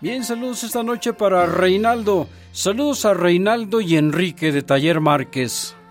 Bien, saludos esta noche para Reinaldo. Saludos a Reinaldo y Enrique de Taller Márquez.